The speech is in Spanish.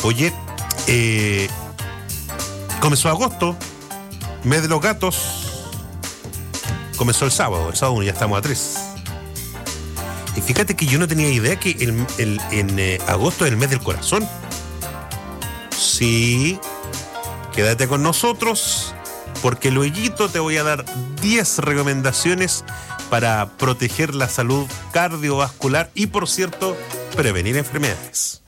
Oye, comenzó agosto, mes de los gatos. Comenzó el sábado 1, ya estamos a 3. Y fíjate que yo no tenía idea que en agosto es el mes del corazón. Sí, quédate con nosotros, porque luego te voy a dar 10 recomendaciones para proteger la salud cardiovascular y, por cierto, prevenir enfermedades.